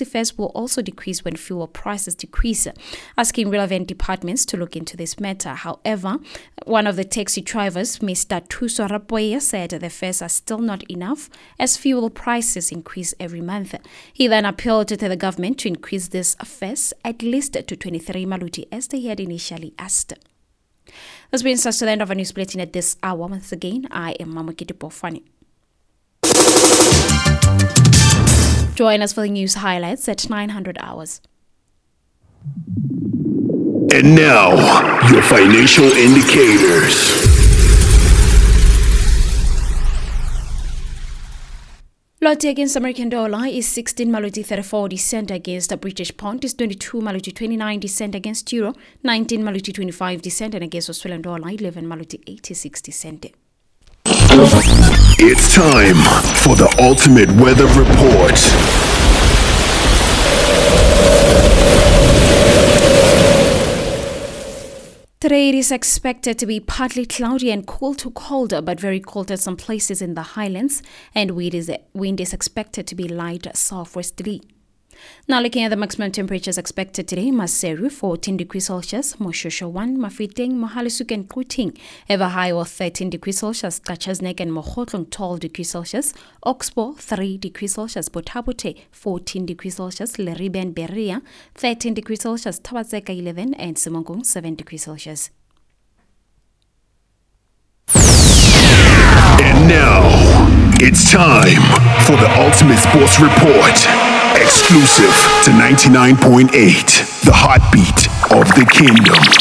taxi fares will also decrease when fuel prices decrease, asking relevant departments to look into this matter. However, one of the taxi drivers, Mr. Thuso Rapoya, said the fares are still not enough as fuel prices increase every month. He then appealed to the government to increase these fares at least to 23 maluti as they had initially asked. This brings us to the end of our news bulletin at this hour. Once again, I am Mamukiti Pofani. Join us for the news highlights at 900 hours. And now, your financial indicators. Lottie against American dollar is 16 maluti 34 cent against the British pound is 22 maluti 29 cent against euro, 19 maluti 25 cent, and against Australian dollar 11 maluti 86 cent. It's time for the ultimate weather report. Today it is expected to be partly cloudy and cool to cold, but very cold at some places in the highlands, and wind is expected to be light southwesterly. Now looking at the maximum temperatures expected today, Maseru 14 degrees Celsius, Moshosho 1, Mafeteng, Mohale's and Kuting have a high of 13 degrees Celsius, Gachasneck and Mohotlong 12 degrees Celsius, Oxbow 3 degrees Celsius, Botabote 14 degrees Celsius, Leribe and Beria 13 degrees Celsius, Tabatseka 11 and Simongong 7 degrees Celsius. And now, it's time for the ultimate sports report. Exclusive to 99.8, the heartbeat of the kingdom.